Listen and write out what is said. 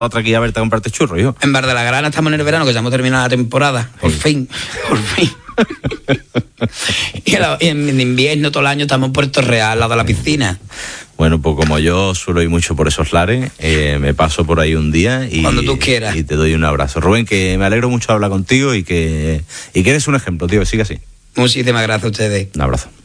otra aquí a verte a comprarte churros, hijo. En Bar de la Grana estamos en el verano, que ya hemos terminado la temporada. Por fin. Y en invierno todo el año estamos en Puerto Real, al lado de la piscina. Bueno, pues como yo suelo ir mucho por esos lares, me paso por ahí un día y cuando tú quieras. Y te doy un abrazo. Rubén, que me alegro mucho de hablar contigo y que eres un ejemplo, tío, sigue así. Muchísimas gracias a ustedes. Un abrazo.